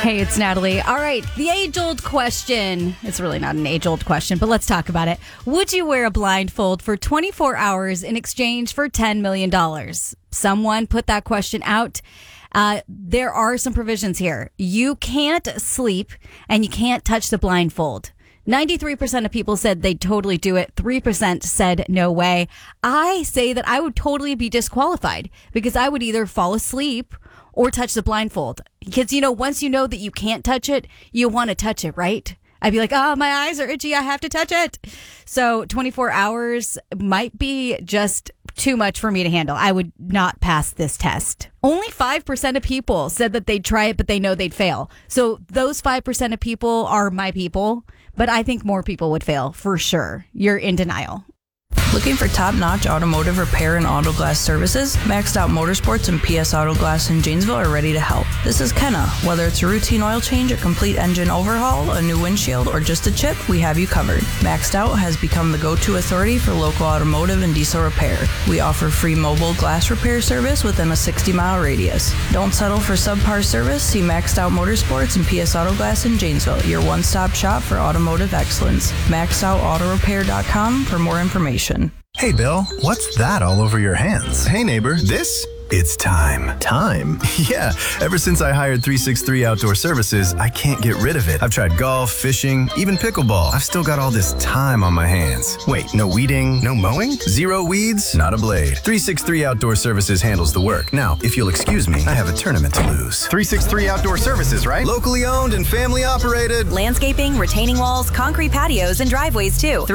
Hey, it's Natalie. All right, the age-old question. It's really not an age-old question, but let's talk about it. Would you wear a blindfold for 24 hours in exchange for $10 million? Someone put that question out. There are some provisions here. You can't sleep and you can't touch the blindfold. 93% of people said they'd totally do it. 3% said no way. I say that I would totally be disqualified because I would either fall asleep or touch the blindfold. Because, once you know that you can't touch it, you want to touch it, right? I'd be like, oh, my eyes are itchy. I have to touch it. So 24 hours might be just too much for me to handle. I would not pass this test. Only 5% of people said that they'd try it, but they know they'd fail. So those 5% of people are my people, but I think more people would fail for sure. You're in denial. Looking for top-notch automotive repair and auto glass services? Maxed Out Motorsports and PS Auto Glass in Janesville are ready to help. This is Kenna. Whether it's a routine oil change, a complete engine overhaul, a new windshield, or just a chip, we have you covered. Maxed Out has become the go-to authority for local automotive and diesel repair. We offer free mobile glass repair service within a 60-mile radius. Don't settle for subpar service. See Maxed Out Motorsports and PS Auto Glass in Janesville, your one-stop shop for automotive excellence. MaxedOutAutorepair.com for more information. Hey, Bill, what's that all over your hands? Hey, neighbor, this? It's time. Time? Yeah, ever since I hired 363 Outdoor Services, I can't get rid of it. I've tried golf, fishing, even pickleball. I've still got all this time on my hands. Wait, no weeding, no mowing? Zero weeds? Not a blade. 363 Outdoor Services handles the work. Now, if you'll excuse me, I have a tournament to lose. 363 Outdoor Services, right? Locally owned and family operated. Landscaping, retaining walls, concrete patios, and driveways, too.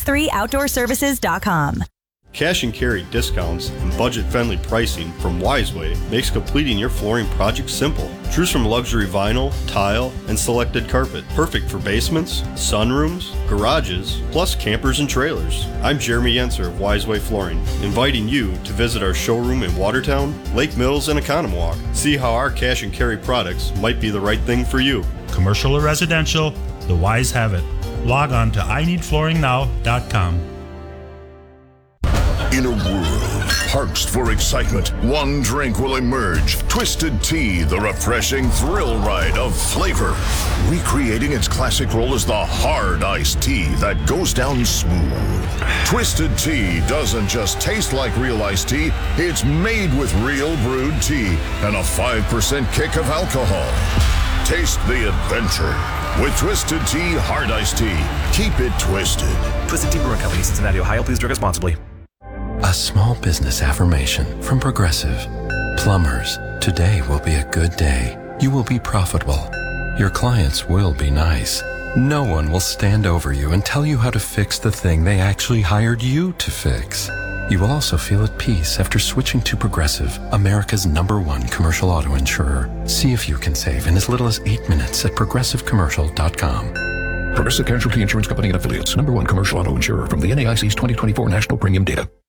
363outdoorservices.com. Cash and carry discounts and budget-friendly pricing from Wiseway makes completing your flooring project simple. Choose from luxury vinyl, tile, and selected carpet. Perfect for basements, sunrooms, garages, plus campers and trailers. I'm Jeremy Yenser of Wiseway Flooring, inviting you to visit our showroom in Watertown, Lake Mills, and Economwalk. See how our cash and carry products might be the right thing for you. Commercial or residential, the Wise have it. Log on to ineedflooringnow.com. In a world parched for excitement, one drink will emerge. Twisted Tea, the refreshing thrill ride of flavor. Recreating its classic role as the hard iced tea that goes down smooth. Twisted Tea doesn't just taste like real iced tea, it's made with real brewed tea and a 5% kick of alcohol. Taste the adventure with Twisted Tea Hard Iced Tea. Keep it twisted. Twisted Tea Brewing Company, Cincinnati, Ohio. Please drink responsibly. A small business affirmation from Progressive. Plumbers, today will be a good day. You will be profitable. Your clients will be nice. No one will stand over you and tell you how to fix the thing they actually hired you to fix. You will also feel at peace after switching to Progressive, America's #1 commercial auto insurer. See if you can save in as little as 8 minutes at progressivecommercial.com. Progressive Casualty Insurance Company and Affiliates, #1 commercial auto insurer from the NAIC's 2024 National Premium Data.